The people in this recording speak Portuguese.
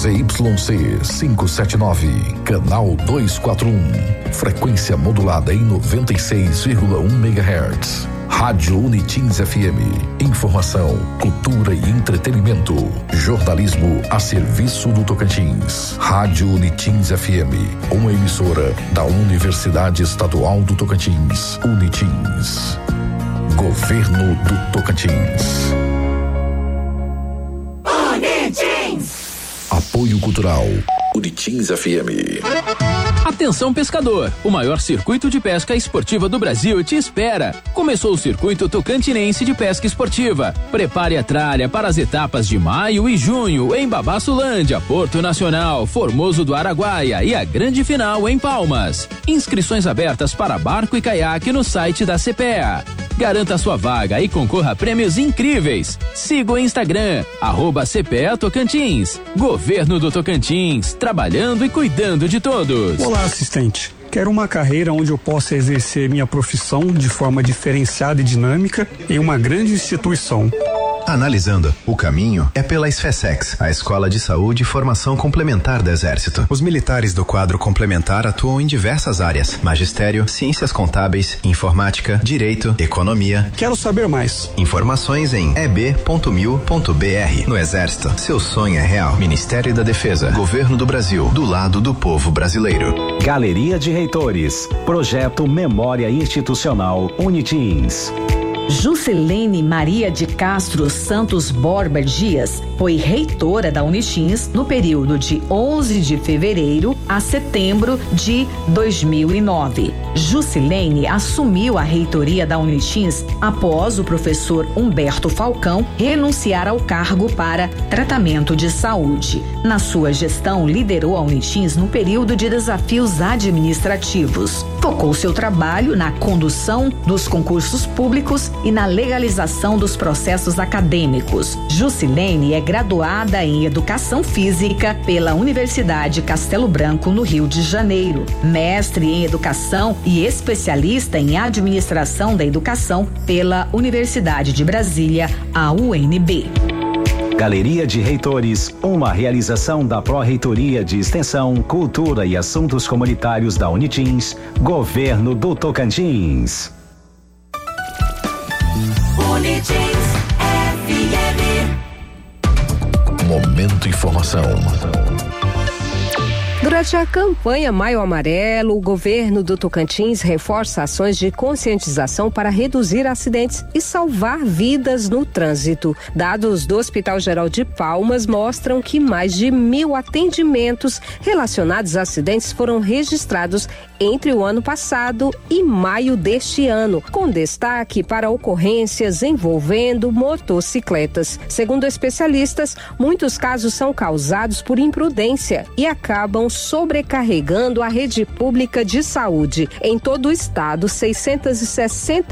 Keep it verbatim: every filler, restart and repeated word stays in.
Z Y C quinhentos e setenta e nove, canal duzentos e quarenta e um, frequência modulada em noventa e seis vírgula um megahertz. Rádio Unitins F M, informação, cultura e entretenimento, jornalismo a serviço do Tocantins. Rádio Unitins F M, uma emissora da Universidade Estadual do Tocantins, Unitins. Governo do Tocantins. Unitins. Apoio Cultural, Unitins F M. Atenção pescador, o maior circuito de pesca esportiva do Brasil te espera. Começou o circuito tocantinense de pesca esportiva. Prepare a tralha para as etapas de maio e junho em Babaçulândia, Porto Nacional, Formoso do Araguaia e a grande final em Palmas. Inscrições abertas para barco e caiaque no site da C P E A. Garanta sua vaga e concorra a prêmios incríveis. Siga o Instagram, arroba C P E A Tocantins. Governo do Tocantins, trabalhando e cuidando de todos. Olá, assistente. Quero uma carreira onde eu possa exercer minha profissão de forma diferenciada e dinâmica em uma grande instituição. Analisando, o caminho é pela SFESEX, a Escola de Saúde e Formação Complementar do Exército. Os militares do quadro complementar atuam em diversas áreas: magistério, ciências contábeis, informática, direito, economia. Quero saber mais. Informações em e b ponto mil ponto b r. No Exército, seu sonho é real. Ministério da Defesa, Governo do Brasil, do lado do povo brasileiro. Galeria de Reitores, Projeto Memória Institucional Unitins. Juscelene Maria de Castro Santos Borba Dias foi reitora da Unitins no período de onze de fevereiro a setembro de dois mil e nove. Juscelene assumiu a reitoria da Unitins após o professor Humberto Falcão renunciar ao cargo para tratamento de saúde. Na sua gestão, liderou a Unitins no período de desafios administrativos. Focou seu trabalho na condução dos concursos públicos e na legalização dos processos acadêmicos. Juscelene é graduada em Educação Física pela Universidade Castelo Branco, no Rio de Janeiro, mestre em Educação e especialista em Administração da Educação pela Universidade de Brasília, a U N B. Galeria de Reitores, uma realização da Pró-Reitoria de Extensão, Cultura e Assuntos Comunitários da Unitins, Governo do Tocantins. Unitins F M. Momento Informação. Durante a campanha Maio Amarelo, o governo do Tocantins reforça ações de conscientização para reduzir acidentes e salvar vidas no trânsito. Dados do Hospital Geral de Palmas mostram que mais de mil atendimentos relacionados a acidentes foram registrados entre o ano passado e maio deste ano, com destaque para ocorrências envolvendo motocicletas. Segundo especialistas, muitos casos são causados por imprudência e acabam sobrecarregando a rede pública de saúde. Em todo o estado, seiscentos e sessenta